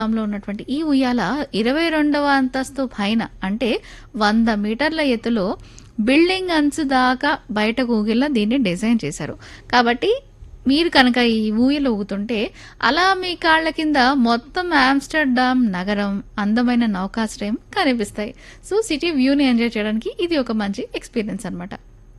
లో ఉన్నటువంటి ఈ ఉయ్యాల 22వ అంతస్తు పైన అంటే 100 మీటర్ల ఎత్తులో బిల్డింగ్ అంచు దాకా బయటకు ఊగేలా దీన్ని డిజైన్ చేశారు. కాబట్టి మీరు కనుక ఈ ఊయల ఊగుతుంటే అలా మీ కాళ్ళ కింద మొత్తం ఆమ్స్టర్డామ్ నగరం, అందమైన నౌకాశ్రయం కనిపిస్తాయి. సో సిటీ వ్యూని ఎంజాయ్ చేయడానికి ఇది ఒక మంచి ఎక్స్పీరియన్స్ అన్నమాట.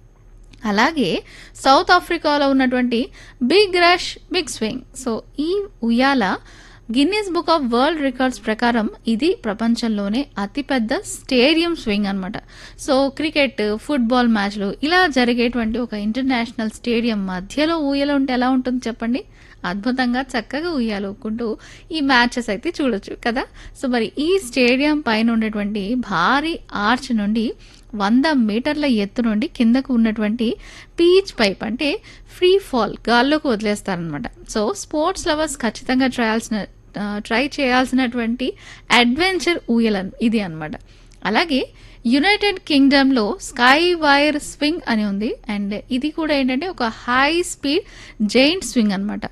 అలాగే సౌత్ ఆఫ్రికాలో ఉన్నటువంటి big rush big swing. So ఈ ఉయ్యాల Guinness book of world records ప్రకారం ఇది ప్రపంచంలోనే అతిపెద్ద స్టేడియం స్వింగ్ అన్నమాట. సో క్రికెట్, ఫుట్బాల్ మ్యాచ్లు ఇలా జరిగేటువంటి ఒక ఇంటర్నేషనల్ స్టేడియం మధ్యలో ఊయల ఉంటే ఎలా ఉంటుంది చెప్పండి. అద్భుతంగా చక్కగా ఉయ్యాలు ఊక్కుంటూ ఈ మ్యాచెస్ అయితే చూడొచ్చు కదా. సో మరి ఈ స్టేడియం పైన ఉండేటువంటి భారీ ఆర్చ్ నుండి 100 మీటర్ల ఎత్తు నుండి కిందకు ఉన్నటువంటి పీచ్ పైప్ అంటే ఫ్రీ ఫాల్ గాల్లోకి వదిలేస్తారనమాట. సో స్పోర్ట్స్ లవర్స్ ఖచ్చితంగా ట్రై చేయాల్సినటువంటి అడ్వెంచర్ ఊయల ఇది అన్నమాట. అలాగే యునైటెడ్ కింగ్డమ్లో స్కై వైర్ స్వింగ్ అని ఉంది. అండ్ ఇది కూడా ఏంటంటే ఒక హై స్పీడ్ జైంట్ స్వింగ్ అన్నమాట.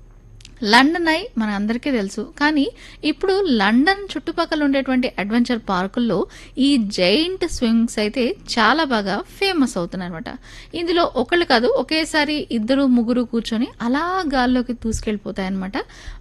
లండన్ ఐ మన అందరికీ తెలుసు, కానీ ఇప్పుడు లండన్ చుట్టుపక్కల ఉండేటువంటి అడ్వెంచర్ పార్కుల్లో ఈ జైంట్ స్వింగ్స్ అయితే చాలా బాగా ఫేమస్ అవుతున్నాయి అనమాట. ఇందులో ఒకళ్ళు కాదు, ఒకేసారి ఇద్దరు ముగ్గురు కూర్చొని అలా గాల్లోకి దూసుకెళ్ళిపోతాయన్నమాట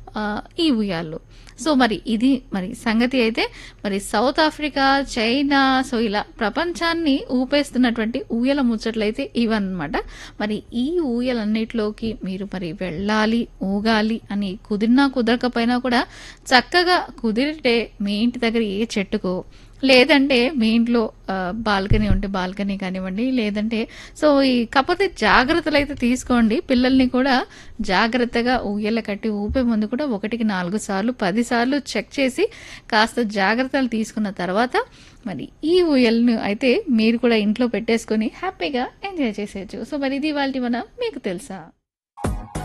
ఈ ఉయ్యాళ్ళు. సో మరి ఇది మరి సంగతి అయితే మరి సౌత్ ఆఫ్రికా, చైనా, సో ఇలా ప్రపంచాన్ని ఊపేస్తున్నటువంటి ఊయల ముచ్చట్లు అయితే ఇవన్నమాట. మరి ఈ ఊయలన్నిటిలోకి మీరు మరి వెళ్ళాలి, ఊగాలి అని కుదిరినా కుదరకపోయినా కూడా చక్కగా కుదిరితే మీ ఇంటి దగ్గర ఏ చెట్టుకో, లేదంటే మీ ఇంట్లో బాల్కనీ ఉంటే బాల్కనీ కానివ్వండి, లేదంటే సో కాకపోతే జాగ్రత్తలు అయితే తీసుకోండి. పిల్లల్ని కూడా జాగ్రత్తగా ఊయల కట్టి ఊపే ముందు కూడా 1కి 4 సార్లు 10 సార్లు చెక్ చేసి కాస్త జాగ్రత్తలు తీసుకున్న తర్వాత మరి ఈ ఊయలను అయితే మీరు కూడా ఇంట్లో పెట్టేసుకొని హ్యాపీగా ఎంజాయ్ చేసేయచ్చు. సో మరి ఇది ఇవాల్టి మన మీకు తెలుసా.